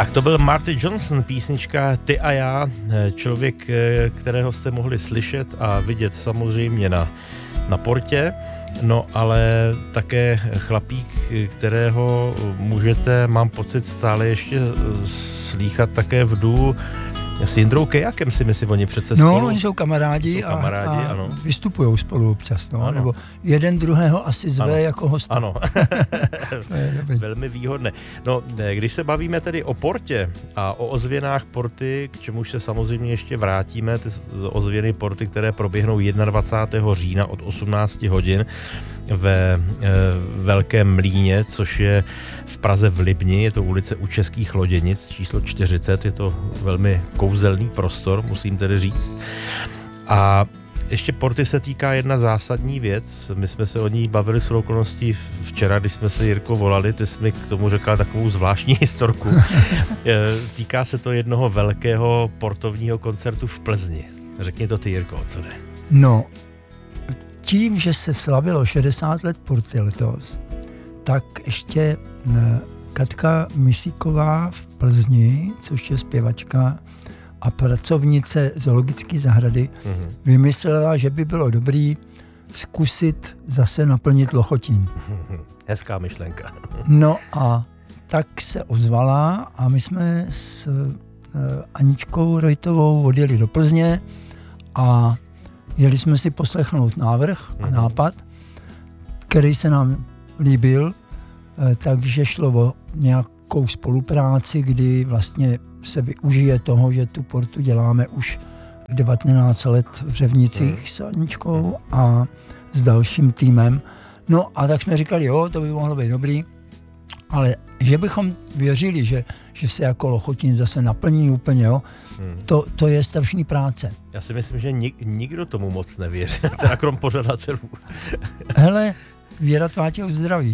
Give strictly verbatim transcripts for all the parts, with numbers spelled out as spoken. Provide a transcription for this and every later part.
Tak to byl Marty Johnson, písnička Ty a já, člověk, kterého jste mohli slyšet a vidět samozřejmě na, na portě, no ale také chlapík, kterého můžete, mám pocit, stále ještě slýchat také v duo s Jindrou Kejakem, si myslím, oni přece spolu. No, oni jsou kamarádi, jsou kamarádi a, a ano. vystupujou spolu občas, no, nebo jeden druhého asi zve ano. jako hosta. Ano, velmi výhodné. No, když se bavíme tedy o portě a o ozvěnách porty, k čemuž se samozřejmě ještě vrátíme, ty ozvěny porty, které proběhnou dvacátého prvního října od osmnácti hodin ve e, Velkém Mlýně, což je v Praze v Libni, je to ulice u Českých Loděnic, číslo čtyřicet, je to velmi kouzelný prostor, musím tedy říct. A ještě porty se týká jedna zásadní věc, my jsme se o ní bavili s okolností včera, když jsme se, Jirko, volali, ty jsi mi k tomu řekla takovou zvláštní historku. Týká se to jednoho velkého portovního koncertu v Plzni. Řekni to ty, Jirko, o co jde? No, tím, že se slavilo šedesát let porty letos, tak ještě Katka Misíková v Plzni, což je zpěvačka a pracovnice zoologické zahrady, mm-hmm. vymyslela, že by bylo dobrý zkusit zase naplnit Lochotín. Hezká myšlenka. No a tak se ozvala a my jsme s Aničkou Rojtovou odjeli do Plzně a jeli jsme si poslechnout návrh a nápad, který se nám líbil, takže šlo o nějakou spolupráci, kdy vlastně se využije toho, že tu portu děláme už devatenáct let v Řevnicích s Aničkou a s dalším týmem. No a tak jsme říkali, jo, to by mohlo být dobrý, ale že bychom věřili, že, že se jako Lochotín zase naplní úplně, jo, hmm. to, to je strašný práce. Já si myslím, že nik, nikdo tomu moc nevěří, teda krom pořadatelů. Hele, věra tvá tě uzdraví.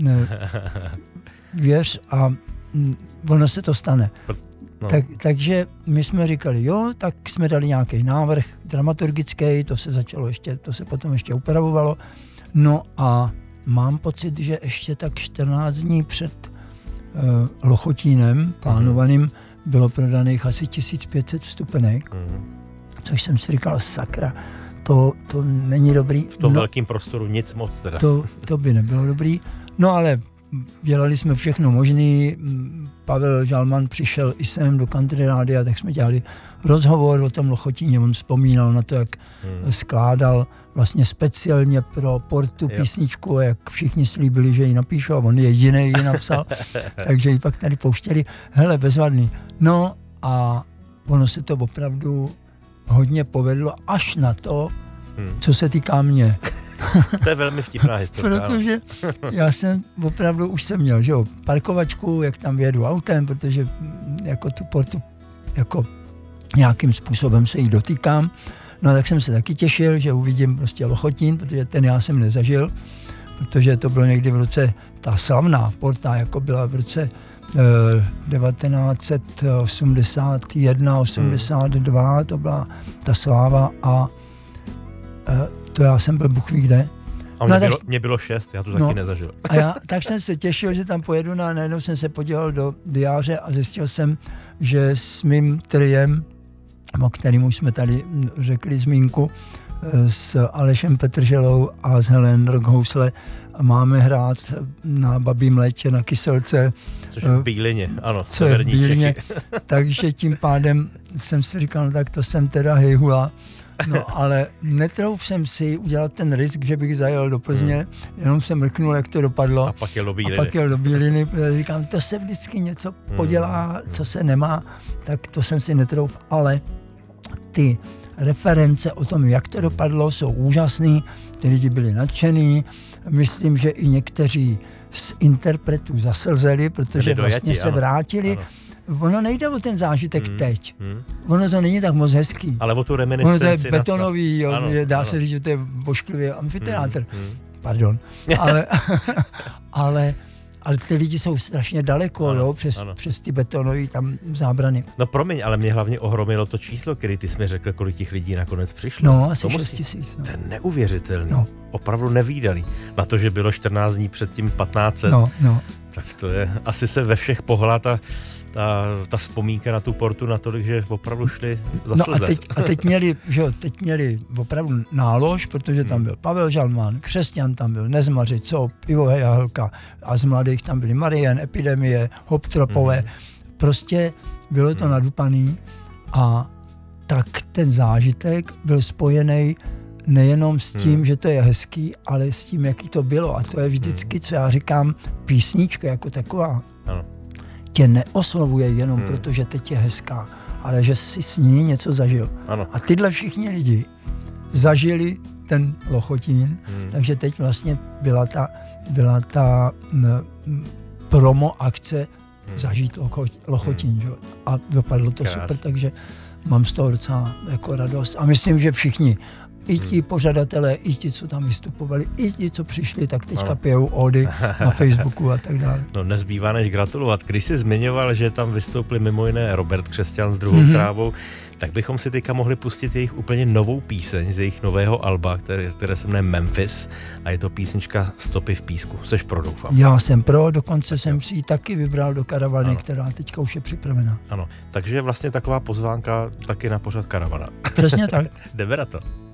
Věř a ono se to stane. No. Tak, takže my jsme říkali, jo, tak jsme dali nějaký návrh dramaturgický, to se začalo ještě, to se potom ještě upravovalo. No a mám pocit, že ještě tak čtrnáct dní před uh, Lochotínem plánovaným mm. bylo prodaných asi tisíc pět set vstupenek, mm. což jsem si říkal, sakra, to, to není dobrý. V tom no, velkém prostoru nic moc teda. To, to by nebylo dobrý. No ale dělali jsme všechno možný. Pavel Žalman přišel i sem do Country Rádia, tak jsme dělali rozhovor o tom Lochotíně. On vzpomínal na to, jak hmm. skládal vlastně speciálně pro portu jo. písničku, jak všichni slíbili, že ji napíšou a on jediný ji napsal, takže ji pak tady pouštěli. Hele, bezvadný. No a ono se to opravdu hodně povedlo až na to, hmm. co se týká mě. To je velmi vtipná historka. Protože já jsem opravdu už jsem měl, že jo, parkovačku, jak tam jedu autem, protože jako tu portu jako nějakým způsobem se jí dotýkám. No tak jsem se taky těšil, že uvidím prostě Lochotín, protože ten já jsem nezažil, protože to bylo někdy v roce, ta slavná porta, jako byla v roce eh, devatenáct osmdesát jedna osmdesát dva, hmm. to byla ta sláva a eh, to já jsem byl Bůh ví kde. A mě, no, bylo, tak, mě bylo šest, já to taky no, nezažil. A já tak jsem se těšil, že tam pojedu, no a najednou jsem se podíval do diáře a zjistil jsem, že s mým triem, o kterým už jsme tady řekli zmínku, s Alešem Petrželou a s Helen Rockhousle máme hrát na Babím létě na Kyselce. Což je v Bílině, ano, co je v Bílině. Takže tím pádem jsem si říkal, no, tak to jsem teda hejhula. No ale netrouf jsem si udělat ten risk, že bych zajel do Plzně, hmm. jenom jsem mrknul, jak to dopadlo. A pak jel do Bíliny. A pak jel do Bíliny, protože říkám, to se vždycky něco hmm. podělá, co se nemá, tak to jsem si netrouf, ale ty reference o tom, jak to dopadlo, jsou úžasný, ty lidi byli nadšený, myslím, že i někteří z interpretů zaslzeli, protože vlastně se vrátili. Ano. Ono nejde o ten zážitek hmm. teď. Hmm. Ono to není tak moc hezký. Ale o tu reminiscenci. Ono to je betonový, jo, ano, je, dá ano. se říct, že to je vošklivý amfiteátr. Hmm. Hmm. Pardon. ale, ale, ale ty lidi jsou strašně daleko, ano, jo, přes, přes ty betonové tam zábrany. No promiň, ale mě hlavně ohromilo to číslo, který ty jsi mi řekl, kolik těch lidí nakonec přišlo. No, asi šest tisíc. No. To je neuvěřitelný. No. Opravdu nevídaný. Na to, že bylo čtrnáct dní předtím patnáct set. No, no. Tak to je, asi se ve všech pohla ta, ta, ta vzpomínka na tu portu natolik, že opravdu šli za No a slzet. teď, a teď měli, že jo, teď měli opravdu nálož, protože tam byl Pavel Žalman, Křesťan tam byl, Nezmaři, Cop, Ivo Jahelka a z mladých tam byli Marian, Epidemie, Hoptropové. Mm-hmm. Prostě bylo to mm. nadupaný a tak ten zážitek byl spojený nejenom s tím, hmm. že to je hezký, ale s tím, jaký to bylo. A to je vždycky, co já říkám, písnička jako taková ano. tě neoslovuje jenom hmm. proto, že teď je hezká, ale že jsi s ní něco zažil. Ano. A tyhle všichni lidi zažili ten Lochotín, hmm. takže teď vlastně byla ta, byla ta n, promo akce hmm. zažít Locho, Lochotín. Hmm. A dopadlo to Krás. super, takže mám z toho docela jako radost. A myslím, že všichni, i ti pořadatelé, i ti, co tam vystupovali, i ti, co přišli, tak teďka pijou ódy na Facebooku a tak dále. No nezbývá než gratulovat. Když jsi zmiňoval, že tam vystoupili mimo jiné Robert Křesťan s druhou mm-hmm. trávou, tak bychom si teďka mohli pustit jejich úplně novou píseň z jejich nového alba, které, které se jmenuje Memphis a je to písnička Stopy v písku. Seš pro, doufám. Já jsem pro, dokonce jsem si ji taky vybral do karavany, ano. která teďka už je připravená. Ano, takže vlastně taková pozvánka taky na pořad karavana. Přesně tak. Jdeme na to.